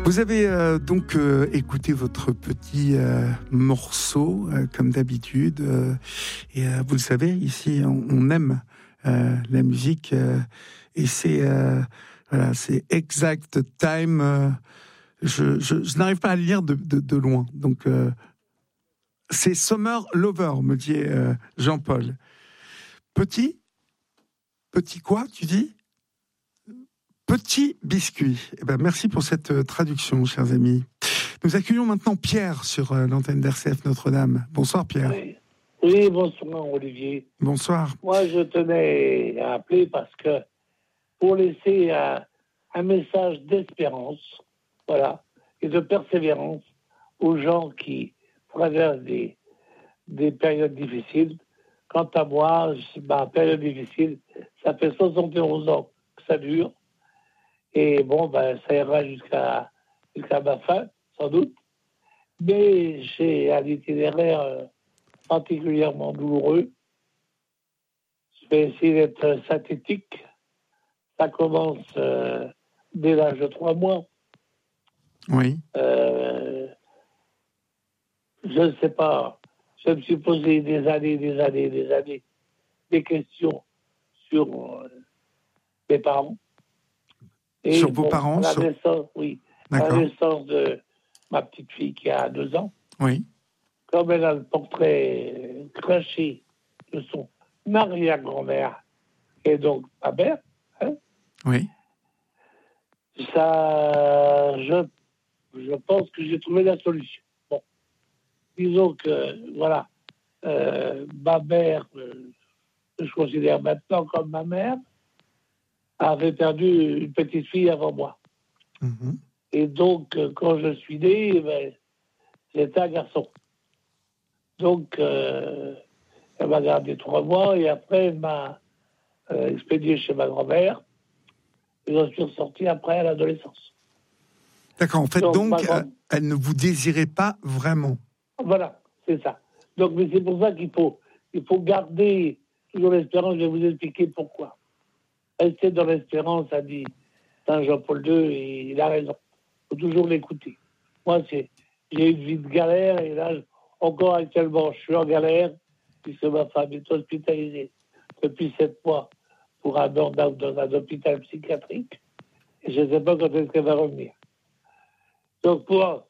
Vous avez donc écouté votre petit morceau, comme d'habitude. Et vous le savez, ici, on aime la musique. Et c'est voilà, c'est Exact Time. Je n'arrive pas à le lire de loin. Donc, c'est Summer Lover, me dit Jean-Paul. Petit quoi, tu dis ? Petit biscuit. Eh ben, merci pour cette traduction, chers amis. Nous accueillons maintenant Pierre sur l'antenne d'RCF Notre-Dame. Bonsoir, Pierre. Oui, bonsoir, Olivier. Bonsoir. Moi, je tenais à appeler parce que pour laisser un message d'espérance, voilà, et de persévérance aux gens qui traversent des périodes difficiles. Quant à moi, ma période difficile, ça fait 71 ans que ça dure. Et bon, ça ira jusqu'à ma fin, sans doute. Mais j'ai un itinéraire particulièrement douloureux. Je vais essayer d'être synthétique. Ça commence dès l'âge de 3 mois. Oui. Je ne sais pas. Je me suis posé des années des questions sur mes parents. Et sur vos parents la naissance, oui. D'accord. La naissance de ma petite fille qui a 2 ans. Oui. Comme elle a le portrait craché de son arrière-grand-mère, et donc ma mère, hein, oui. Ça, je pense que j'ai trouvé la solution. Bon, disons que, voilà, ma mère, que je considère maintenant comme ma mère, avait perdu une petite fille avant moi. Mm-hmm. Et donc, quand je suis né, c'était un garçon. Donc, elle m'a gardé 3 mois et après, elle m'a expédié chez ma grand-mère. Et je suis ressorti après à l'adolescence. D'accord, en fait, donc elle ne vous désirait pas vraiment. Voilà, c'est ça. Donc, mais c'est pour ça qu'il faut garder toujours l'espérance. Je vais vous expliquer pourquoi. Rester dans l'espérance, a dit Saint Jean-Paul II, et il a raison. Il faut toujours l'écouter. Moi, j'ai une vie de galère, et là, encore actuellement, je suis en galère, puisque ma femme est hospitalisée depuis 7 mois pour un burn-out dans un hôpital psychiatrique, et je ne sais pas quand est-ce qu'elle va revenir. Donc,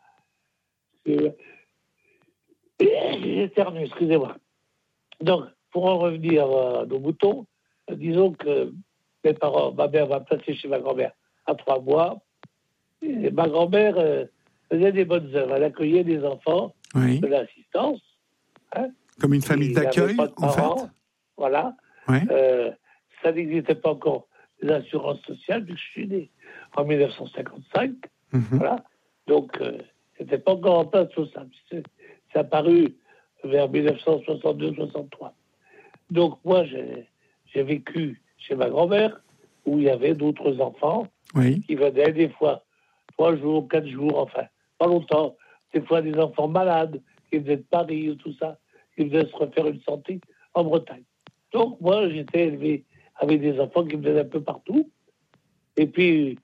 j'éternue, excusez-moi. Donc, pour en revenir à nos moutons, disons que mes parents, ma mère m'a placé chez ma grand-mère à 3 mois. Et ma grand-mère faisait des bonnes œuvres. Elle accueillait des enfants de l'assistance. Hein, comme une famille d'accueil, en fait. Voilà. Ouais. Ça n'existait pas encore, les assurances sociales, vu que je suis né en 1955. Mm-hmm. Voilà. Donc, c'était pas encore en place tout ça. C'est apparu vers 1962-63. Donc, moi, j'ai vécu chez ma grand-mère, où il y avait d'autres enfants qui venaient des fois 3 jours, 4 jours, enfin, pas longtemps. Des fois, des enfants malades qui venaient de Paris ou tout ça, qui venaient se refaire une santé en Bretagne. Donc, moi, j'étais élevé avec des enfants qui venaient un peu partout. Et puis,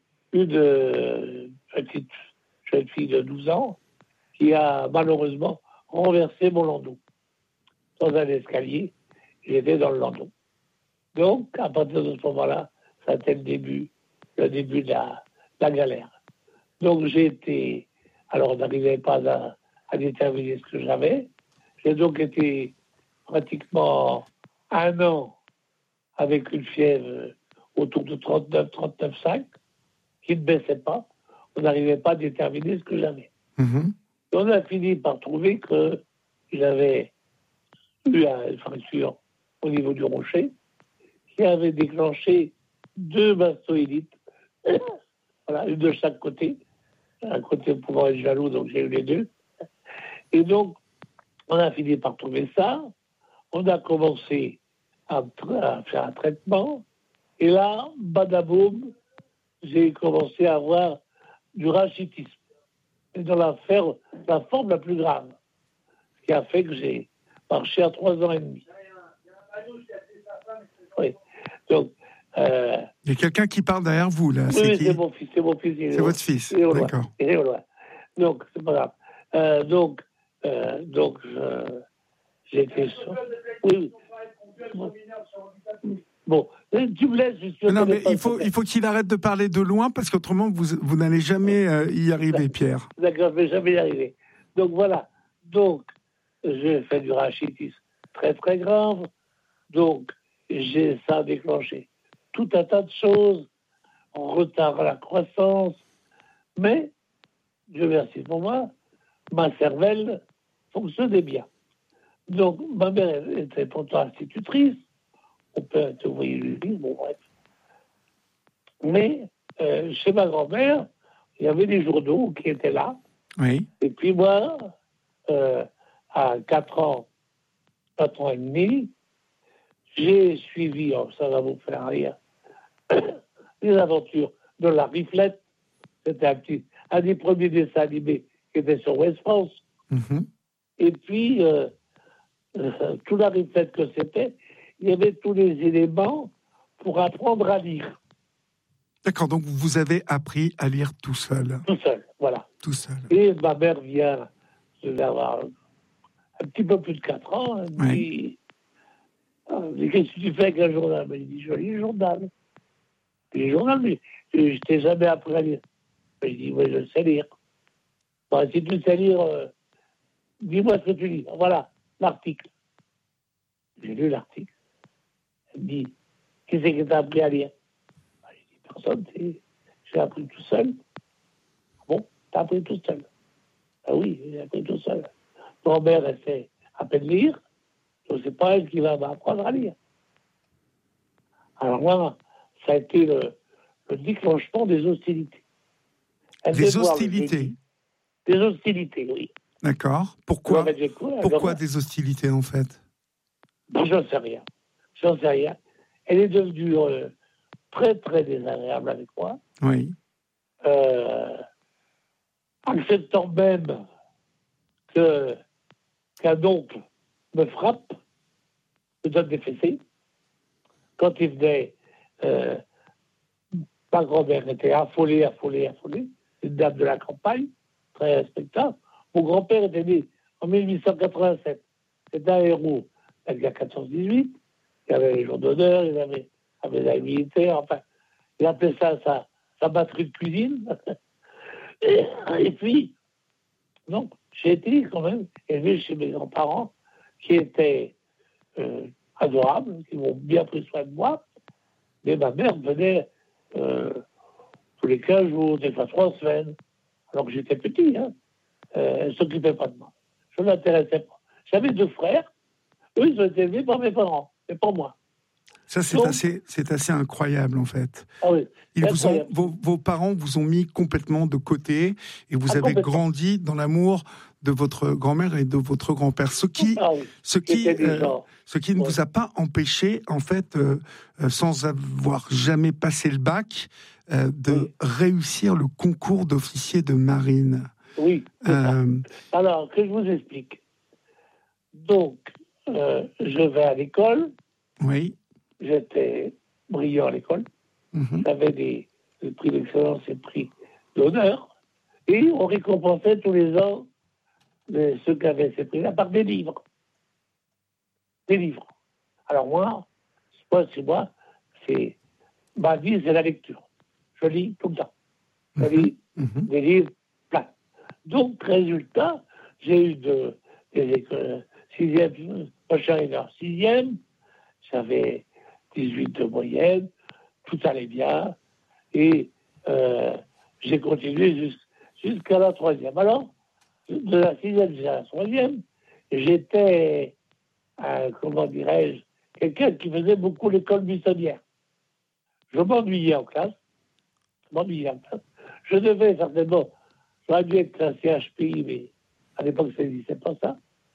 une petite jeune fille de 12 ans qui a malheureusement renversé mon landau dans un escalier. J'étais dans le landau. Donc, à partir de ce moment-là, ça a été le début de la galère. Donc, j'ai été... Alors, on n'arrivait pas à déterminer ce que j'avais. J'ai donc été pratiquement 1 an avec une fièvre autour de 39,5, qui ne baissait pas. On n'arrivait pas à déterminer ce que j'avais. Mm-hmm. Et on a fini par trouver que j'avais eu une fracture au niveau du rocher qui avait déclenché 2 mastoïdites, voilà, une de chaque côté, un côté pouvant être jaloux, donc j'ai eu les 2. Et donc, on a fini par trouver ça. On a commencé à faire un traitement. Et là, badaboum, j'ai commencé à avoir du rachitisme. Et dans la forme la plus grave. Ce qui a fait que j'ai marché à 3 ans et demi. Oui. Donc, Il y a quelqu'un qui parle derrière vous, là. Oui, c'est mon fils. C'est votre fils, d'accord. Il est au loin. Donc, c'est pas grave. Donc, j'étais sûr. Oui. Bon, tu me laisses juste. Non, mais il faut qu'il arrête de parler de loin, parce qu'autrement, vous n'allez jamais y arriver, Pierre. D'accord, je ne vais jamais y arriver. Donc, voilà. Donc, j'ai fait du rachitisme très, très grave. Donc, ça a déclenché tout un tas de choses, en retard à la croissance. Mais, Dieu merci pour moi, ma cervelle fonctionnait bien. Donc, ma mère était pourtant institutrice. Mon père était ouvrier d'usine, bon, bref. Mais, chez ma grand-mère, il y avait des journaux qui étaient là. Oui. Et puis moi, à 4 ans et demi, j'ai suivi, ça va vous faire rire, les aventures de la Riflette. C'était un des premiers dessins animés qui était sur West France. Mm-hmm. Et puis, tout la Riflette que c'était, il y avait tous les éléments pour apprendre à lire. D'accord, donc vous avez appris à lire tout seul. Tout seul, voilà. Tout seul. Et ma mère vient, je vais avoir un petit peu plus de 4 ans, elle me dit, qu'est-ce que tu fais avec un journal? Elle me dit, je lis le journal. Puis le journal, mais je t'ai jamais appris à lire. Je dis, oui, je sais lire. Bon, si tu sais lire, dis-moi ce que tu lis. Voilà, l'article. J'ai lu l'article. Elle me dit, qui c'est qui t'a appris à lire? Je dis, personne, j'ai appris tout seul. Bon, t'as appris tout seul. Ah oui, j'ai appris tout seul. Ton mère, elle sait à peine lire, donc c'est pas elle qui va m'apprendre à lire. Alors moi, ça a été le déclenchement des hostilités. Des hostilités? Des hostilités, oui. D'accord. Pourquoi des hostilités, en fait? J'en sais rien. Elle est devenue très, très désagréable avec moi. Oui. Acceptant même qu'un oncle me frappe, me donne des fessées. Quand il venait, ma grand-mère était affolée. Une dame de la campagne, très respectable. Mon grand-père était né en 1887. C'était un héros. Il y a 14-18. Il y avait les jours d'honneur, il y avait la militaire. Enfin, il appelait ça sa batterie de cuisine. Et puis, donc, j'ai été quand même élevé chez mes grands-parents qui étaient adorables, qui m'ont bien pris soin de moi. Mais ma mère venait tous les 15 jours, des fois 3 semaines, alors que j'étais petit. Elle ne s'occupait pas de moi. Je ne l'intéressais pas. J'avais 2 frères. Eux, ils ont été élevés par mes parents, mais pas moi. Ça, c'est assez incroyable, en fait. Ah oui, vos parents vous ont mis complètement de côté et vous avez grandi dans l'amour de votre grand-mère et de votre grand-père. Ce qui ne vous a pas empêché, en fait, sans avoir jamais passé le bac, de réussir le concours d'officier de marine. Oui. Alors, que je vous explique. Donc, je vais à l'école. Oui. J'étais brillant à l'école. Mm-hmm. J'avais des prix d'excellence et prix d'honneur. Et on récompensait tous les ans ceux qui avaient ces prix-là par des livres. Des livres. Alors moi, ma vie, c'est la lecture. Je lis tout le temps. Je lis des livres pleins. Donc, résultat, j'ai eu des écoles 6e, prochain 6e, j'avais 18 de moyenne, tout allait bien, et j'ai continué jusqu'à la 3e. Alors, de la 6e jusqu'à la 3e, j'étais, quelqu'un qui faisait beaucoup l'école buissonnière. Je m'ennuyais en classe. Je devais certainement, j'aurais dû être classé HPI, mais à l'époque, ça n'existait pas ça.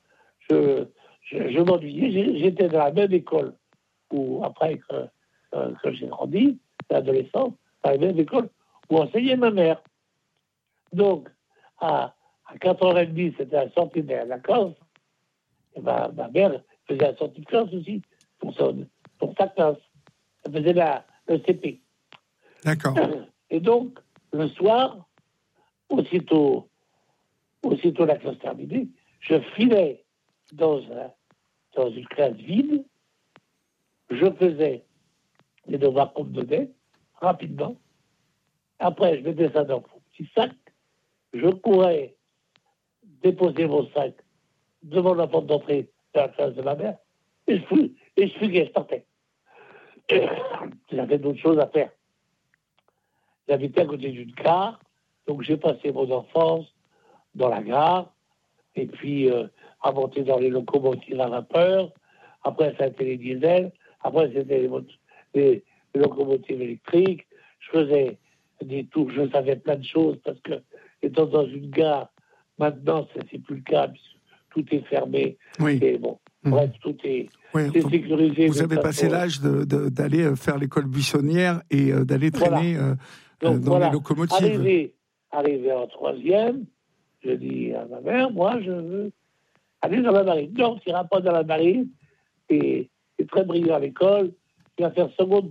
Je m'ennuyais. J'étais dans la même école où, après que j'ai grandi, l'adolescence, dans la même école où enseignait ma mère. Donc, à 4h30, c'était la sortie de la classe. Et ma mère faisait la sortie de classe aussi pour sa classe. Elle faisait la le CP. D'accord. Et donc, le soir, aussitôt la classe terminée, je filais dans une classe vide, je faisais les devoirs qu'on me donnait, rapidement. Après, je mettais ça dans mon petit sac, je courais déposer mon sac devant la porte d'entrée de la classe de ma mère, et je fuguais, je partais. J'avais d'autres choses à faire. J'habitais à côté d'une gare, donc j'ai passé mon enfance dans la gare, et puis à monter dans les locomotives à vapeur. Après, ça a été les diesels. Après, c'était les locomotives électriques. Je faisais des tours, je savais plein de choses, parce que, étant dans une gare, maintenant, c'est plus le cas, puisque tout est fermé. Oui. Et bon, bref, tout est sécurisé. Vous avez passé l'âge d'aller faire l'école buissonnière et d'aller traîner dans les locomotives. Arrivé en troisième, je dis à ma mère, moi, je veux aller dans la marine. Non, tu n'iras pas dans la marine. Et très brillant à l'école. Tu vas faire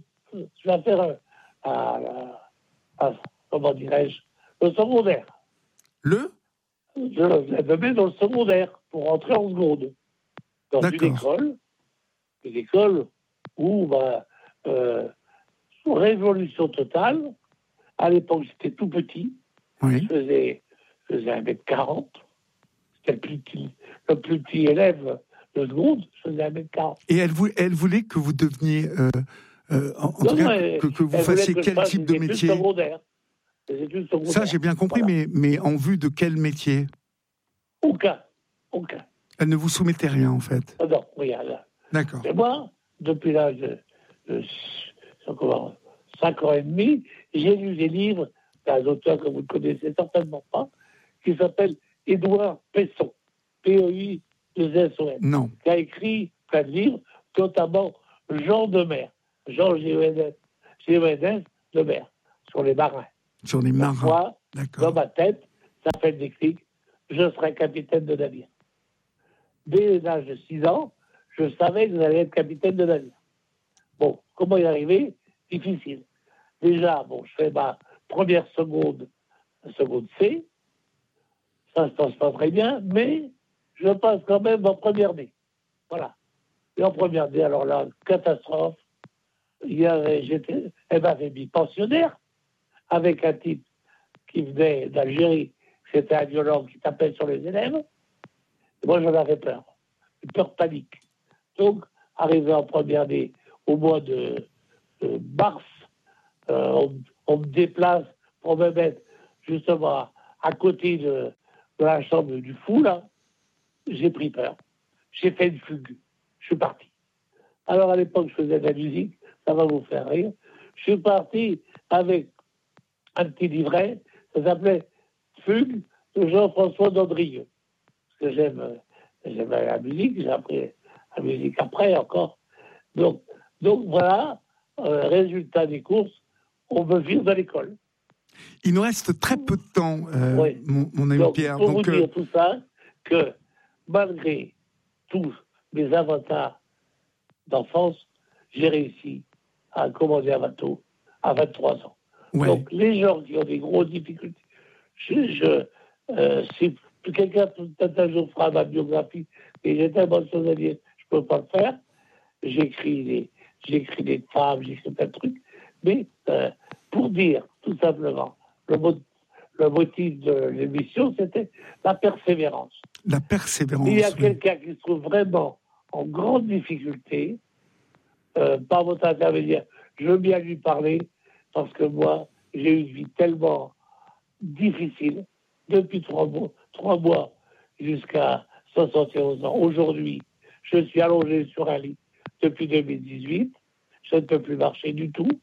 comment dirais-je, le secondaire. Je le mets dans le secondaire pour rentrer en seconde. Dans une école où, révolution totale. À l'époque, j'étais tout petit. Oui. Je faisais 1m40. C'était le plus petit élève de seconde. Je faisais 1m40. Et elle voulait que vous deveniez, que vous fassiez quel type de métier? Des études secondaires. Ça, j'ai bien compris, voilà. mais en vue de quel métier? Aucun. Elle ne vous soumettait rien, en fait? Non, rien. D'accord. Et moi, depuis l'âge de 5 ans et demi, j'ai lu des livres d'un auteur que vous ne connaissez certainement pas, qui s'appelle Édouard Pesson, P-E-I-2-S-O-N. Non. Qui a écrit plein de livres, notamment Jean de Mer, Jean G-E-N-S de Mer, sur les marins. Sur les marins. Moi, d'accord. Dans ma tête, ça fait le déclic, je serai capitaine de navire. Dès l'âge de 6 ans, je savais que j'allais être capitaine de navire. Bon, comment y arriver? Difficile. Déjà, je fais ma première seconde C. Ça se passe pas très bien, mais je passe quand même en première D. Voilà. Et en première D, alors là, catastrophe. Elle m'avait mis pensionnaire avec un type qui venait d'Algérie. C'était un violent qui tapait sur les élèves. Et moi, j'en avais peur. Une peur panique. Donc, arrivé en première D au mois de mars, on me déplace pour me mettre justement à côté de la chambre du fou, là. J'ai pris peur. J'ai fait une fugue. Je suis parti. Alors, à l'époque, je faisais de la musique. Ça va vous faire rire. Je suis parti avec un petit livret. Ça s'appelait Fugue de Jean-François Dandrieux. Parce que j'aime la musique. J'ai appris la musique après encore. Donc voilà, résultat des courses, on me vire de l'école. Il nous reste très peu de temps, oui. mon ami Pierre. Pour vous dire tout ça, que malgré tous mes avatars d'enfance, j'ai réussi à commander un bateau à 23 ans. Ouais. Donc les gens qui ont des grosses difficultés, si quelqu'un peut-être un jour fera ma biographie, et j'ai tellement de choses à dire, je ne peux pas le faire. J'écris des fables, j'écris plein de trucs. Mais pour dire, tout simplement, le motif de l'émission, c'était la persévérance. La persévérance. Il y a quelqu'un qui se trouve vraiment en grande difficulté, par votre intermédiaire, je veux bien lui parler, parce que moi, j'ai eu une vie tellement difficile, depuis 3 mois jusqu'à 71 ans. Aujourd'hui, je suis allongé sur un lit depuis 2018. Je ne peux plus marcher du tout.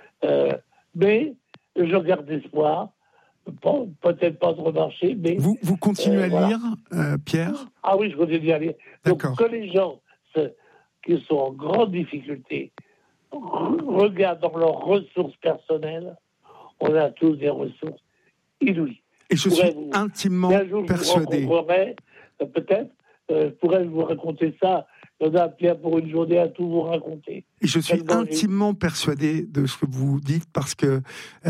Mais je garde espoir. Peut-être pas de remarcher, mais... Vous continuez à lire, Pierre? Ah oui, je continue à lire. Donc, d'accord. que les gens qui sont en grande difficulté regardent dans leurs ressources personnelles. On a tous des ressources inouïes. Et je suis intimement persuadé. Peut-être, je pourrais vous raconter ça. Il y en a bien pour une journée à tout vous raconter. Et je suis intimement persuadé de ce que vous dites, parce que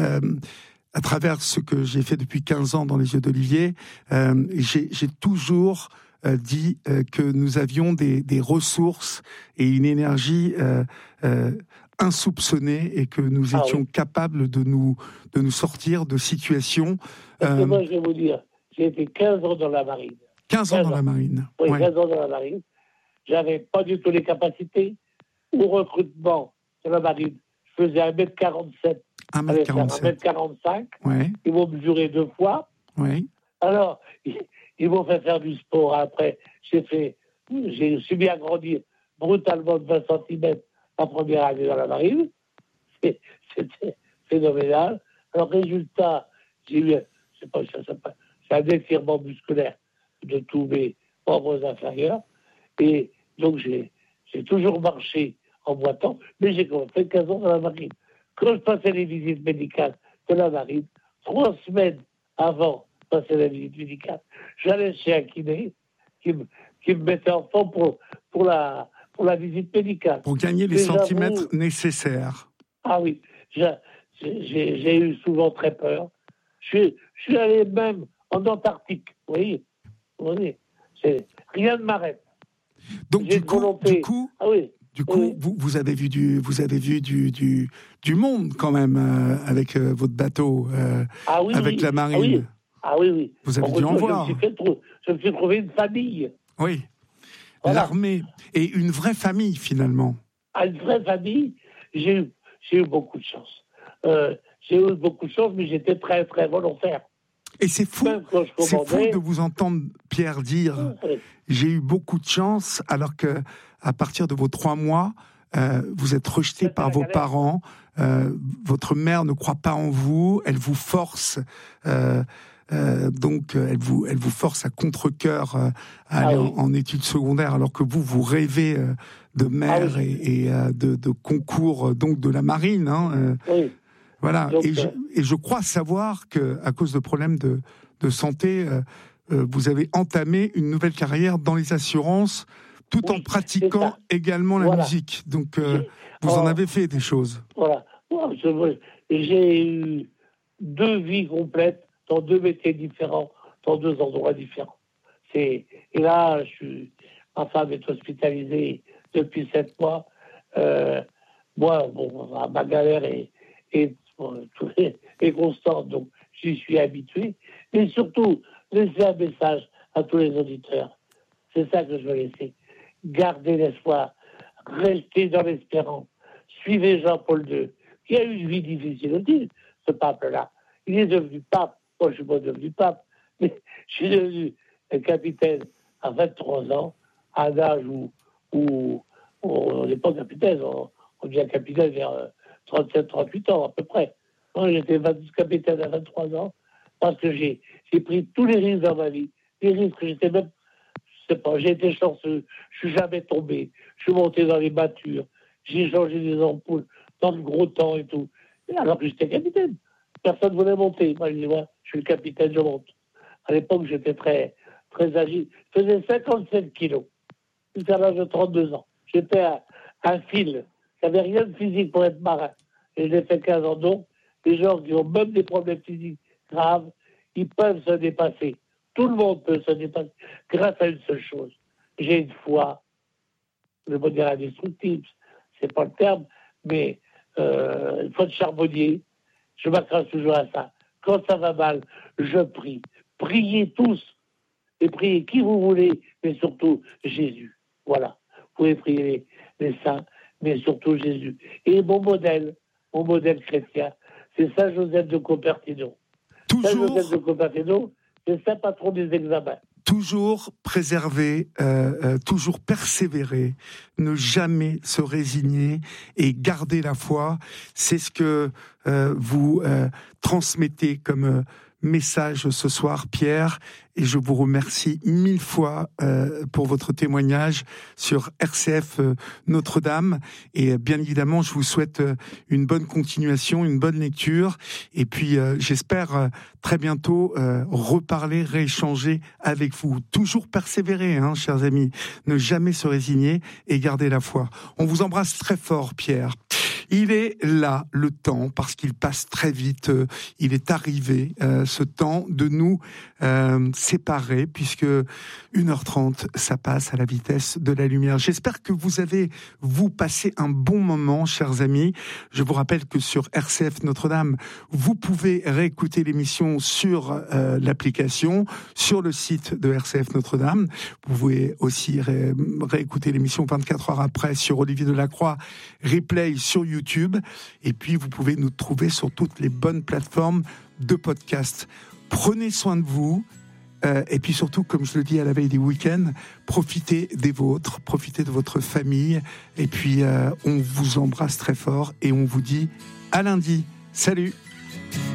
à travers ce que j'ai fait depuis 15 ans dans les yeux d'Olivier, j'ai toujours dit que nous avions des ressources et une énergie insoupçonnée, et que nous étions capables de nous sortir de situations. Parce que moi, je vais vous dire, j'ai été 15 ans dans la marine. 15 ans dans la marine. Oui, 15 ans dans la marine. J'avais pas du tout les capacités. Au recrutement de la marine, je faisais 1m47. 1m45. Ouais. Ils m'ont mesuré 2 fois. Ouais. Alors, ils m'ont fait faire du sport. Après, j'ai su bien grandir brutalement de 20 cm la première année dans la marine. C'était phénoménal. Alors, résultat, j'ai eu, c'est un étirement musculaire de tous mes membres inférieurs. Et donc, j'ai toujours marché en boitant, mais j'ai quand même fait 15 ans dans la marine. Quand je passais les visites médicales de la marine, 3 semaines avant de passer la visite médicale, j'allais chez un kiné qui me mettait en forme pour la visite médicale. Pour gagner les centimètres nécessaires. Ah oui, j'ai eu souvent très peur. Je suis allé même en Antarctique, vous voyez, rien ne m'arrête. Donc du coup, vous avez vu du monde quand même avec votre bateau, avec la marine. Ah oui. Vous avez dû en voir. Je me suis trouvé une famille. Oui. Voilà. L'armée et une vraie famille finalement. Une vraie famille. J'ai eu beaucoup de chance. Mais j'étais très très volontaire. Et c'est fou de vous entendre, Pierre, dire j'ai eu beaucoup de chance, alors que à partir de vos 3 mois, vous êtes rejeté par vos parents. Votre mère ne croit pas en vous, elle vous force. Donc, elle vous force à contre-cœur à aller en études secondaires, alors que vous rêvez de mer et de concours, donc de la marine. Oui. Voilà. Donc, et je crois savoir que, à cause de problèmes de santé, vous avez entamé une nouvelle carrière dans les assurances, tout en pratiquant également la musique. Donc, vous en avez fait des choses. Voilà. J'ai eu 2 vies complètes dans 2 métiers différents, dans 2 endroits différents. Et là, ma femme est hospitalisée depuis 7 mois. Moi, ma galère est constante, donc j'y suis habitué. Mais surtout, laisser un message à tous les auditeurs. C'est ça que je veux laisser. Gardez l'espoir, restez dans l'espérance. Suivez Jean-Paul II, qui a eu une vie difficile aussi, ce pape-là. Il est devenu pape. Moi, je ne suis pas devenu pape, mais je suis devenu capitaine à 23 ans, à un âge où on n'est pas capitaine, on devient capitaine vers 37-38 ans à peu près. Moi, j'étais capitaine à 23 ans parce que j'ai pris tous les risques dans ma vie. Les risques que j'étais même, je sais pas, j'ai été chanceux, je suis jamais tombé, je suis monté dans les battures, j'ai changé des ampoules dans le gros temps et tout. Et alors que j'étais capitaine. Personne ne voulait monter. Moi, je dis, je suis le capitaine, je monte. À l'époque, j'étais très, très agile. Je faisais 57 kilos jusqu'à l'âge de 32 ans. J'étais un fil. Il n'y avait rien de physique pour être marin. Et je l'ai fait 15 ans. Donc, les gens qui ont même des problèmes physiques graves, ils peuvent se dépasser. Tout le monde peut se dépasser grâce à une seule chose. J'ai une foi, je vais dire indestructible, c'est pas le terme, mais une foi de charbonnier. Je m'accroche toujours à ça. Quand ça va mal, je prie. Priez tous. Et priez qui vous voulez, mais surtout Jésus. Voilà. Vous pouvez prier les saints, mais surtout Jésus. Et mon modèle chrétien, c'est Saint Joseph de Cupertino. Saint Joseph de Cupertino, c'est Saint patron des examens. Toujours préserver, toujours persévérer, ne jamais se résigner et garder la foi. C'est ce que vous transmettez comme message ce soir, Pierre, et je vous remercie 1000 fois pour votre témoignage sur RCF Notre-Dame, et bien évidemment je vous souhaite une bonne continuation, une bonne lecture, et puis j'espère très bientôt reparler, rééchanger avec vous. Toujours persévérer, chers amis, ne jamais se résigner et garder la foi. On vous embrasse très fort, Pierre. Il est là, le temps, parce qu'il passe très vite. Il est arrivé, ce temps, de nous séparer, puisque 1h30, ça passe à la vitesse de la lumière. J'espère que vous avez, passé un bon moment, chers amis. Je vous rappelle que sur RCF Notre-Dame, vous pouvez réécouter l'émission sur l'application, sur le site de RCF Notre-Dame. Vous pouvez aussi réécouter l'émission 24 heures après sur Olivier Delacroix, replay sur YouTube, et puis vous pouvez nous trouver sur toutes les bonnes plateformes de podcast. Prenez soin de vous, et puis surtout, comme je le dis à la veille du week-end, profitez des vôtres, profitez de votre famille, et puis on vous embrasse très fort et on vous dit à lundi. Salut!